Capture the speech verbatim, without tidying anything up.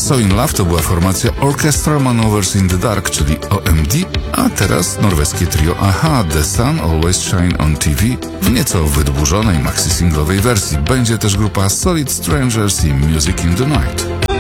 So In Love to była formacja Orchestral Maneuvers in the Dark, czyli O M D, a teraz norweskie trio a-ha The Sun Always Shine on T V w nieco wydłużonej maxi-singlowej wersji. Będzie też grupa Solid Strangers i Music in the Night.